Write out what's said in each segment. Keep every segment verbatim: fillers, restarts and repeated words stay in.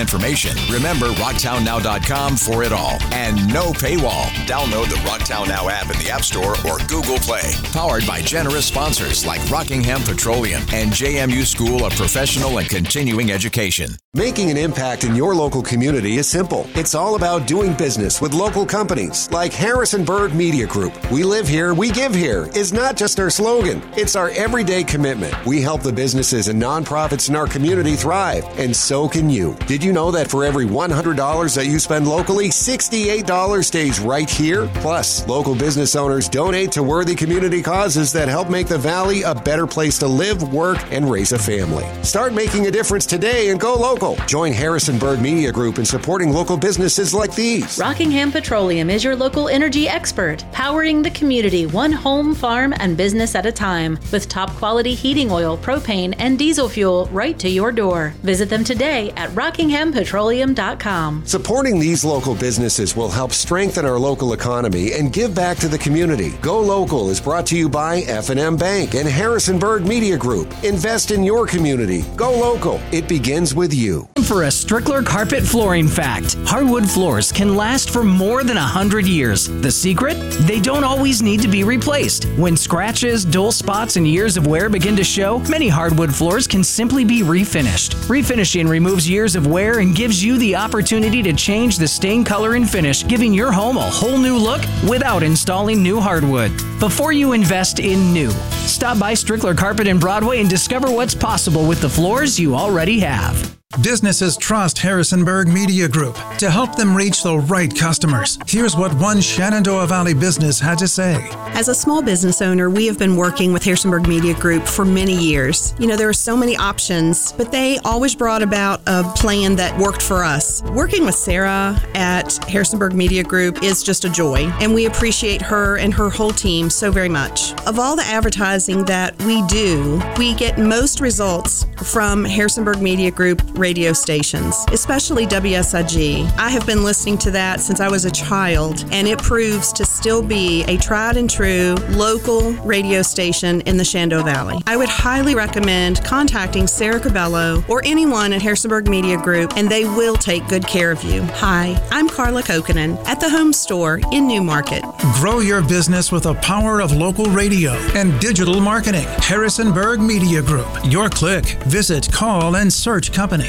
information. Remember rocktown now dot com for it all. And no paywall. Download the Rocktown Now app in the App Store or Google Play. Powered by generous sponsors like Rockingham Petroleum and J M U School of Professional and Continuing Education. Making an impact in your local community is simple. It's all about doing business with local companies like Harrisonburg Media Group. We live here, we give here is not just our slogan. It's our everyday commitment. We help the businesses and nonprofits in our community thrive, and so can you. Did you know that for every one hundred dollars that you spend locally, sixty-eight dollars stays right here? Plus, local business owners donate to worthy community causes that help make the Valley a better place to live, work, and raise a family. Start making a difference today and go local. Join Harrisonburg Media Group in supporting local businesses like these. Rockingham Petroleum is your local energy expert, powering the community one home, farm, and business at a time with top quality heating oil, propane, and diesel fuel right to your door. Visit them today at rockingham petroleum dot com. Supporting these local businesses will help strengthen our local economy and give back to the community. Go Local is brought to you by F and M Bank and Harrisonburg Media Group. Invest in your community. Go local. It begins with you. For a Strickler carpet flooring fact, hardwood floors can last for more than one hundred years. The secret? They don't always need to be replaced. When scratches, dull spots, and years of wear begin to show, many hardwood floors can simply be refinished. Refinishing removes years of wear and gives you the opportunity to change the stain color and finish, giving your home a whole new look without installing new hardwood. Before you invest in new, stop by Strickler Carpet in Broadway and discover what's possible with the floors you already have. Businesses trust Harrisonburg Media Group to help them reach the right customers. Here's what one Shenandoah Valley business had to say. As a small business owner, we have been working with Harrisonburg Media Group for many years. You know, there are so many options, but they always brought about a plan that worked for us. Working with Sarah at Harrisonburg Media Group is just a joy, and we appreciate her and her whole team so very much. Of all the advertising that we do, we get most results from Harrisonburg Media Group radio stations, especially W S I G. I have been listening to that since I was a child, and it proves to still be a tried and true local radio station in the Shenandoah Valley. I would highly recommend contacting Sarah Cabello or anyone at Harrisonburg Media Group, and they will take good care of you. Hi, I'm Carla Kokkonen at the Home Store in New Market. Grow your business with the power of local radio and digital marketing. Harrisonburg Media Group. Your click. Visit, call, and search company.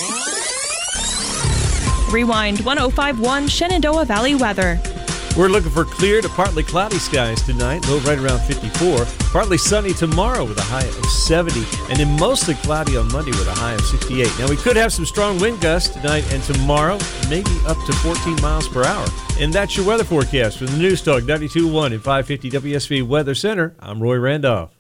Rewind one oh five point one Shenandoah Valley weather. We're looking for clear to partly cloudy skies tonight, low right around fifty-four. Partly sunny tomorrow with a high of seventy, and then mostly cloudy on Monday with a high of sixty-eight. Now, we could have some strong wind gusts tonight and tomorrow, maybe up to fourteen miles per hour. And that's your weather forecast from the News Talk ninety-two point one and five fifty W S V Weather Center. I'm Roy Randolph.